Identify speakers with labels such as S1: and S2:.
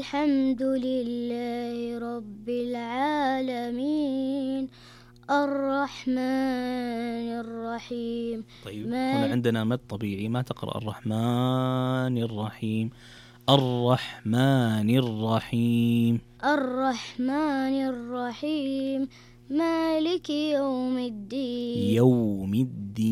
S1: الحمد لله رب العالمين الرحمن الرحيم.
S2: طيب هنا عندنا مد طبيعي، ما تقرأ الرحمن الرحيم. الرحمن الرحيم.
S1: الرحمن الرحيم مالك يوم الدين.
S2: يوم الدين.